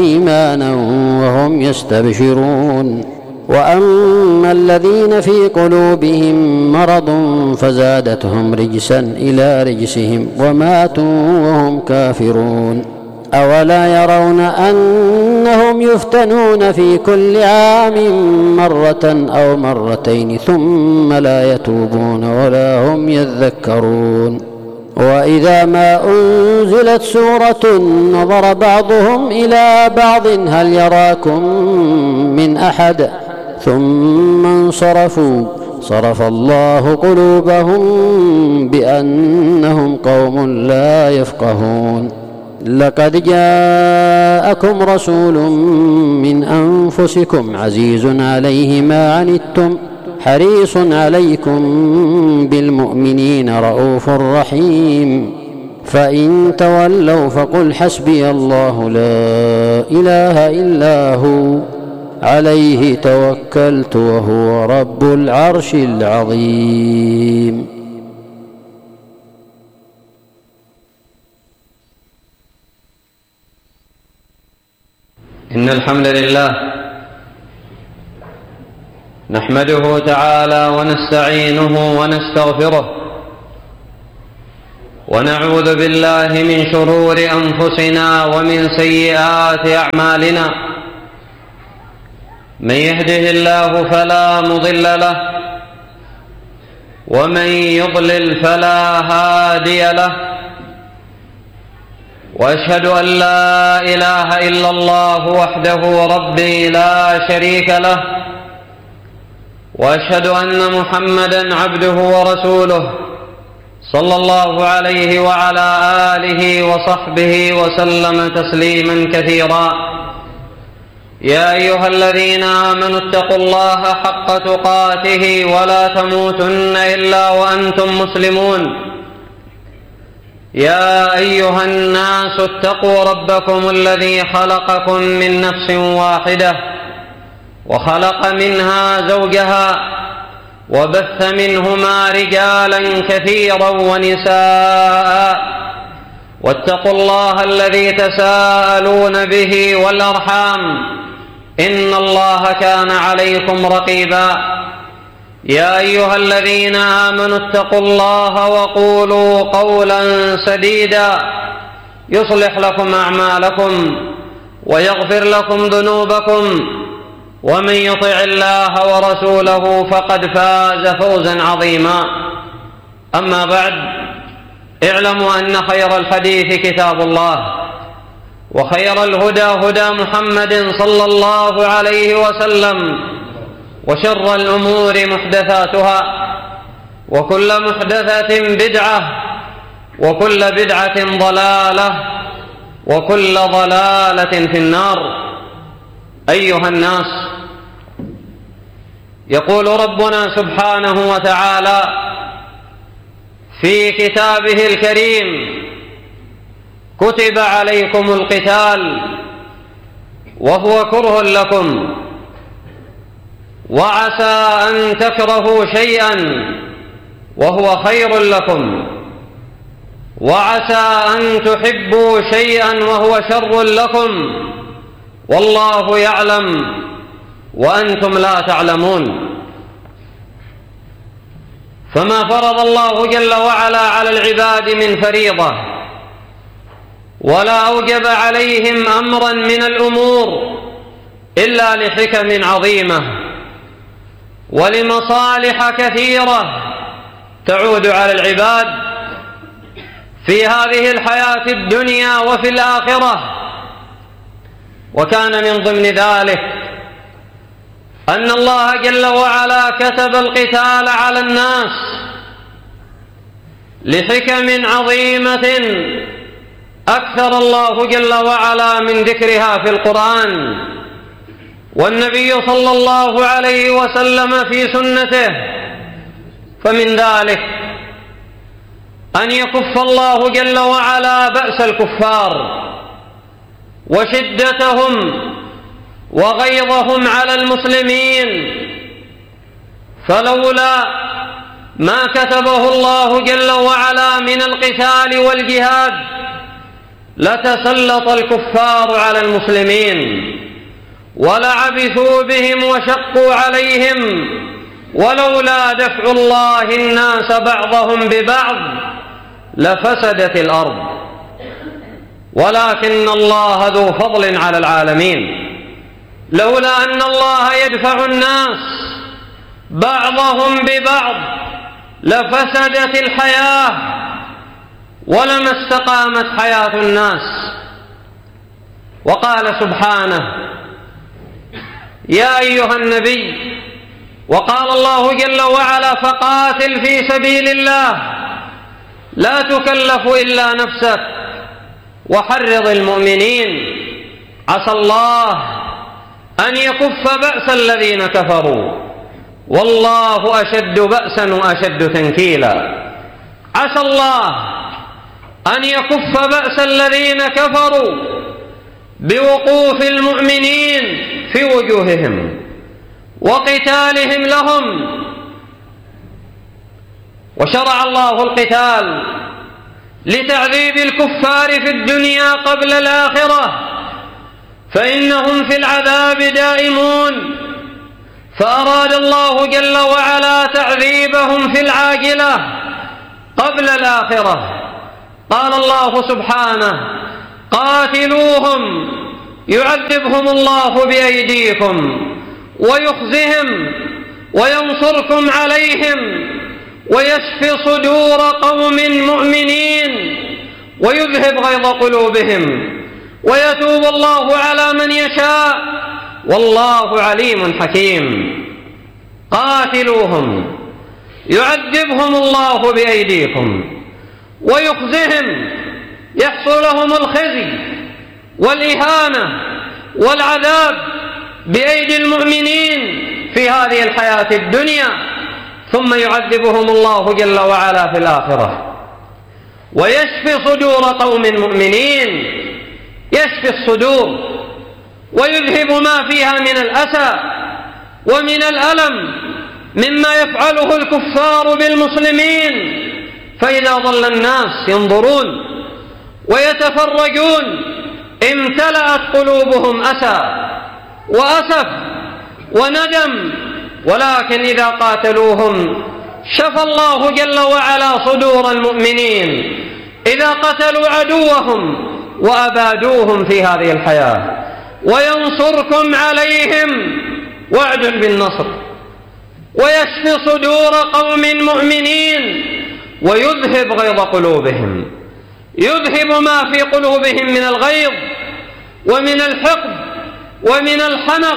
إيمانا وهم يستبشرون. وأما الذين في قلوبهم مرض فزادتهم رجسا إلى رجسهم وماتوا وهم كافرون. أولا يرون أنهم يفتنون في كل عام مرة أو مرتين ثم لا يتوبون ولا هم يذكرون. وإذا ما أنزلت سورة نظر بعضهم إلى بعض هل يراكم من أحد ثم انصرفوا صرف الله قلوبهم بأنهم قوم لا يفقهون. لقد جاءكم رسول من أنفسكم عزيز عليه ما عنتم حريص عليكم بالمؤمنين رؤوف رحيم. فإن تولوا فقل حسبي الله لا إله إلا هو عليه توكلت وهو رب العرش العظيم. إن الحمد لله نحمده تعالى ونستعينه ونستغفره ونعوذ بالله من شرور أنفسنا ومن سيئات أعمالنا. من يهده الله فلا مضل له ومن يضلل فلا هادي له. وأشهد أن لا إله إلا الله وحده ربي لا شريك له. وأشهد أن محمدًا عبده ورسوله صلى الله عليه وعلى آله وصحبه وسلم تسليمًا كثيرا. يا أيها الذين آمنوا اتقوا الله حق تقاته ولا تموتن إلا وأنتم مسلمون. يا أيها الناس اتقوا ربكم الذي خلقكم من نفس واحدة وخلق منها زوجها وبث منهما رجالا كثيرا ونساء. واتقوا الله الذي تساءلون به والأرحام إن الله كان عليكم رقيبا. يا أيها الذين آمنوا اتقوا الله وقولوا قولا سديدا يصلح لكم أعمالكم ويغفر لكم ذنوبكم ومن يطع الله ورسوله فقد فاز فوزا عظيما. أما بعد، اعلموا أن خير الحديث كتاب الله وخير الهدى هدى محمد صلى الله عليه وسلم وشر الأمور محدثاتها وكل محدثة بدعة وكل بدعة ضلالة وكل ضلالة في النار. أيها الناس، يقول ربنا سبحانه وتعالى في كتابه الكريم: كتب عليكم القتال وهو كره لكم وعسى أن تكرهوا شيئا وهو خير لكم وعسى أن تحبوا شيئا وهو شر لكم والله يعلم وأنتم لا تعلمون. فما فرض الله جل وعلا على العباد من فريضة ولا أوجب عليهم أمرا من الأمور إلا لحكم عظيمة ولمصالح كثيرة تعود على العباد في هذه الحياة الدنيا وفي الآخرة. وكان من ضمن ذلك أن الله جل وعلا كتب القتال على الناس لحكم عظيمة أكثر الله جل وعلا من ذكرها في القرآن، والنبي صلى الله عليه وسلم في سنته. فمن ذلك أن يكف الله جل وعلا بأس الكفار وشدتهم وغيظهم على المسلمين. فلولا ما كتبه الله جل وعلا من القتال والجهاد لتسلط الكفار على المسلمين ولعبثوا بهم وشقوا عليهم، ولولا دفع الله الناس بعضهم ببعض لفسدت الأرض، ولكن الله ذو فضل على العالمين. لولا أن الله يدفع الناس بعضهم ببعض لفسدت الحياة ولما استقامت حياة الناس. وقال سبحانه: يا أيها النبي، وقال الله جل وعلا: فقاتل في سبيل الله لا تكلف إلا نفسك وحرض المؤمنين عسى الله أن يكف بأس الذين كفروا والله أشد بأسا وأشد تنكيلا. عسى الله أن يكف بأس الذين كفروا بوقوف المؤمنين في وجوههم وقتالهم لهم. وشرع الله القتال لتعذيب الكفار في الدنيا قبل الآخرة، فإنهم في العذاب دائمون، فأراد الله جل وعلا تعذيبهم في العاجلة قبل الآخرة. قال الله سبحانه: قاتلوهم يعذبهم الله بأيديكم ويخزهم وينصركم عليهم ويشفي صدور قوم مؤمنين ويذهب غيظ قلوبهم ويتوب الله على من يشاء والله عليم حكيم. قاتلوهم يعذبهم الله بأيديكم ويخزهم، يحصل لهم الخزي والإهانة والعذاب بأيدي المؤمنين في هذه الحياة الدنيا، ثم يعذبهم الله جل وعلا في الآخرة ويشفي صدور قوم مؤمنين، يشفي الصدور ويذهب ما فيها من الأسى ومن الألم مما يفعله الكفار بالمسلمين. فإذا ظل الناس ينظرون ويتفرجون امتلأت قلوبهم أسى وأسف وندم، ولكن إذا قاتلوهم شفى الله جل وعلا صدور المؤمنين إذا قتلوا عدوهم وأبادوهم في هذه الحياة. وينصركم عليهم وعد بالنصر ويشفي صدور قوم مؤمنين ويذهب غيظ قلوبهم، يذهب ما في قلوبهم من الغيظ ومن الحقد ومن الحنق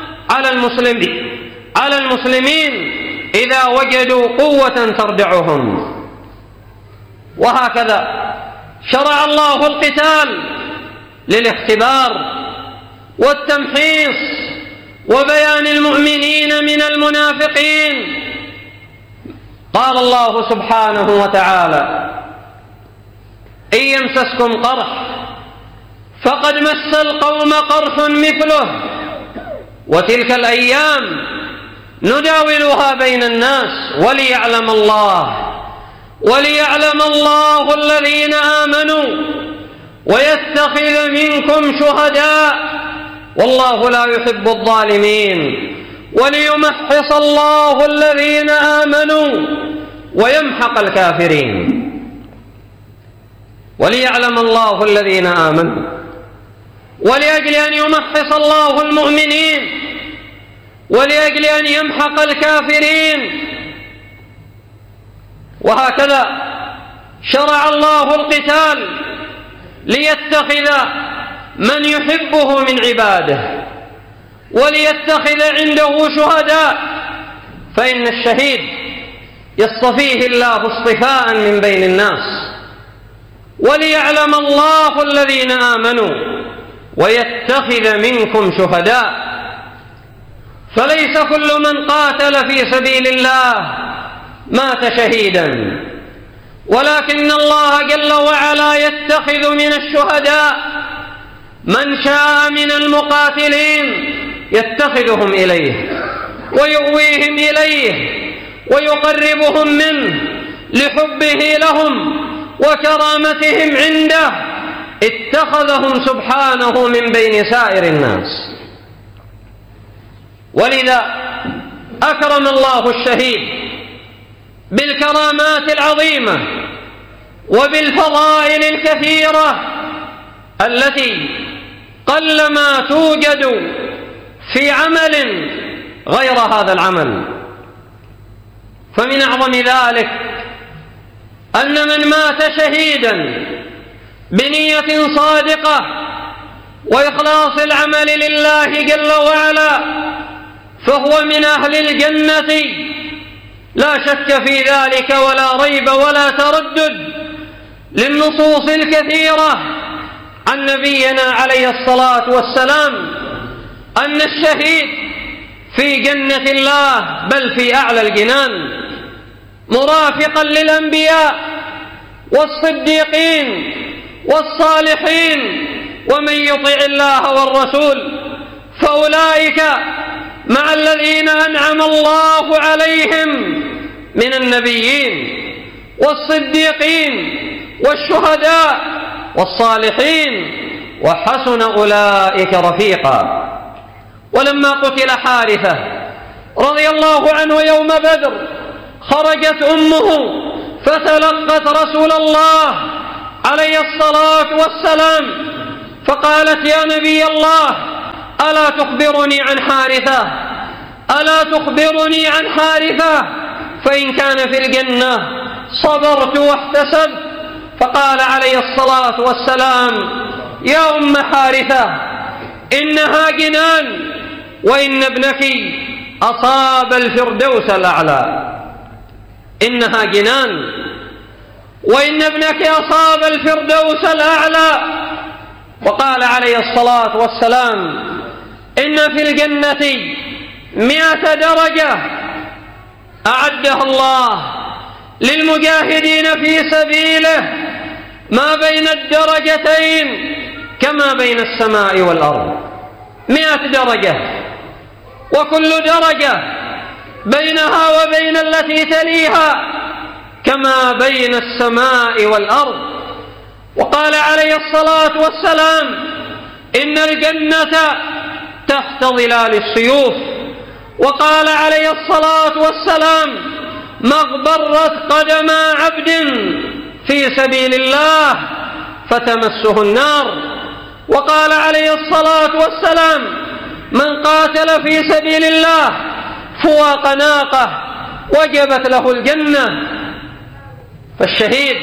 على المسلمين إذا وجدوا قوة تردعهم. وهكذا شرع الله القتال للاختبار والتمحيص وبيان المؤمنين من المنافقين. قال الله سبحانه وتعالى: إن يمسسكم قرح فقد مس القوم قرح مثله وتلك الأيام نداولها بين الناس وليعلم الله الذين آمنوا ويتخذ منكم شهداء والله لا يحب الظالمين وليمحص الله الذين آمنوا ويمحق الكافرين. وليعلم الله الذين آمنوا، ولأجل أن يمحص الله المؤمنين، ولأجل أن يمحق الكافرين. وهكذا شرع الله القتال ليتخذ من يحبه من عباده وليتخذ عنده شهداء، فإن الشهيد يصطفيه الله اصطفاء من بين الناس. وليعلم الله الذين آمنوا ويتخذ منكم شهداء، فليس كل من قاتل في سبيل الله مات شهيدا، ولكن الله جل وعلا يتخذ من الشهداء من شاء من المقاتلين يتخذهم إليه ويؤويهم إليه ويقربهم منه لحبه لهم وكرامتهم عنده اتخذهم سبحانه من بين سائر الناس. ولذا أكرم الله الشهيد بالكرامات العظيمة وبالفضائل الكثيرة التي قلما توجد في عمل غير هذا العمل. فمن أعظم ذلك أن من مات شهيدا بنية صادقة وإخلاص العمل لله جل وعلا فهو من أهل الجنة لا شك في ذلك ولا ريب ولا تردد، للنصوص الكثيرة عن نبينا عليه الصلاة والسلام أن الشهيد في جنة الله بل في أعلى الجنان، مرافقا للأنبياء والصديقين والصالحين ومن يطع الله والرسول، فأولئك مع الذين أنعم الله عليهم من النبيين والصديقين والشهداء والصالحين وحسن أولئك رفيقا. ولما قتل حارثة رضي الله عنه يوم بدر خرجت أمه فتلقت رسول الله عليه الصلاة والسلام فقالت: يا نبي الله، ألا تخبرني عن حارثة؟ ألا تخبرني عن حارثة؟ فإن كان في الجنة صبرت واحتسبت. فقال عليه الصلاة والسلام: يا أم حارثة، إنها جنان، وإن ابنك أصاب الفردوس الأعلى. إنها جنان وإن ابنك أصاب الفردوس الأعلى. وقال عليه الصلاة والسلام: إن في الجنة 100 درجة أعدها الله للمجاهدين في سبيله ما بين الدرجتين كما بين السماء والأرض. 100 درجة، وكل درجة بينها وبين التي تليها كما بين السماء والأرض. وقال عليه الصلاة والسلام: إن الجنة تحت ظلال السيوف. وقال عليه الصلاة والسلام: ما اغبرت قدم عبد في سبيل الله فتمسه النار. وقال عليه الصلاة والسلام: من قاتل في سبيل الله فواق ناقة وجبت له الجنة. فالشهيد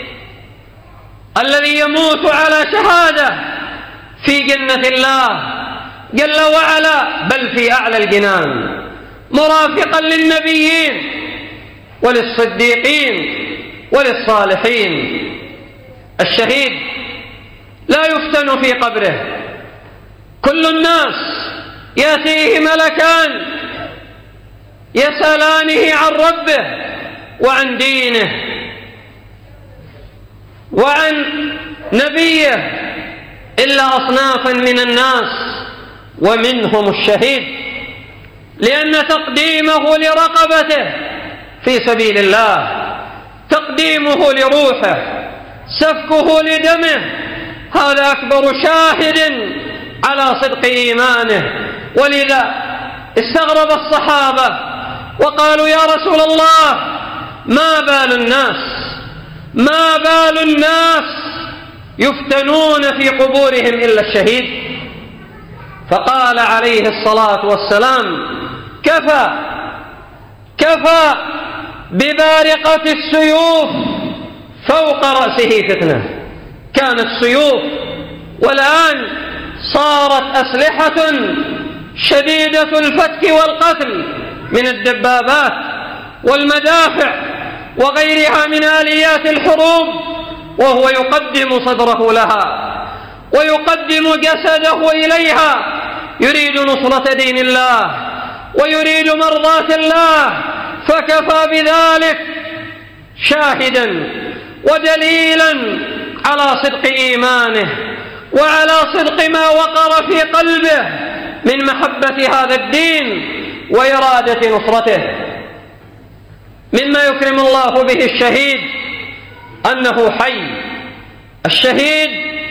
الذي يموت على شهادة في جنة الله جل وعلا بل في أعلى الجنان، مرافقا للنبيين وللصديقين وللصالحين. الشهيد لا يفتن في قبره، كل الناس يأتيه ملكان يسألانه عن ربه وعن دينه وعن نبيه إلا أصنافا من الناس ومنهم الشهيد، لأن تقديمه لرقبته في سبيل الله، تقديمه لروحه، سفكه لدمه، هذا أكبر شاهد على صدق إيمانه. ولذا استغرب الصحابة وقالوا: يا رسول الله، ما بال الناس يفتنون في قبورهم إلا الشهيد؟ فقال عليه الصلاة والسلام: كفى ببارقة السيوف فوق رأسه فتنة. كانت سيوف والآن صارت أسلحة شديدة الفتك والقتل من الدبابات والمدافع وغيرها من آليات الحروب، وهو يقدم صدره لها ويقدم جسده إليها، يريد نصرة دين الله ويريد مرضاة الله. فكفى بذلك شاهدا ودليلا على صدق إيمانه وعلى صدق ما وقر في قلبه من محبة هذا الدين وإرادة نصرته. مما يكرم الله به الشهيد أنه حي. الشهيد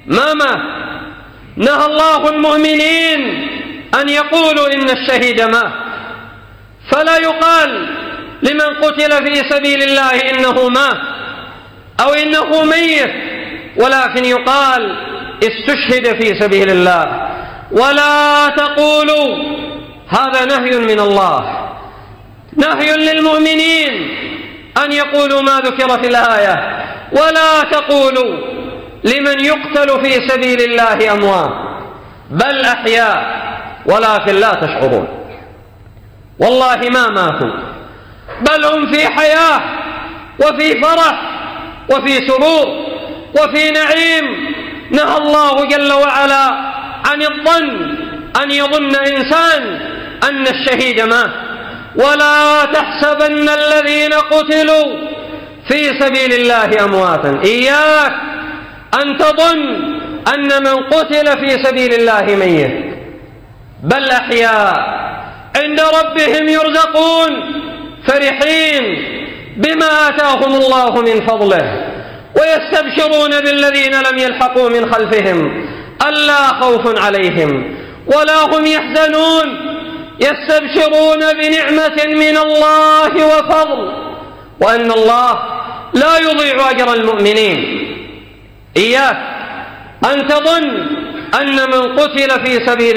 ما مات. نهى الله المؤمنين أن يقولوا إن الشهيد مات، فلا يقال لمن قتل في سبيل الله إنه مات أو إنه ميت، ولكن يقال استشهد في سبيل الله. ولا تقولوا، هذا نهي من الله، نهي للمؤمنين أن يقولوا ما ذكر في الآية. ولا تقولوا لمن يقتل في سبيل الله أموات، بل أحياء ولكن لا تشعرون. والله ما ماتوا، بل هم في حياة وفي فرح وفي سرور وفي نعيم. نهى الله جل وعلا عن الظن، أن يظن إنسان أن الشهيد مات. ولا تحسبن الذين قتلوا في سبيل الله أمواتا. إياك أن تظن أن من قتل في سبيل الله ميت، بل أحياء عند ربهم يرزقون، فرحين بما آتاهم الله من فضله، ويستبشرون بالذين لم يلحقوا من خلفهم ألا خوف عليهم ولا هم يحزنون، يستبشرون بنعمة من الله وفضل، وأن الله لا يضيع أجر المؤمنين. إياك أن تظن أن من قتل في سبيل